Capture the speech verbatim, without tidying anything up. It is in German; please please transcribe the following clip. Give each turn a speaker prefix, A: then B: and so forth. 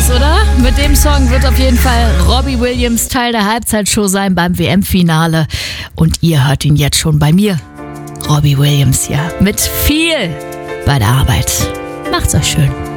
A: los, oder? Mit dem Song wird auf jeden Fall Robbie Williams Teil der Halbzeitshow sein beim W M-Finale. Und ihr hört ihn jetzt schon bei mir. Robbie Williams, ja, mit viel bei der Arbeit. Macht's euch schön.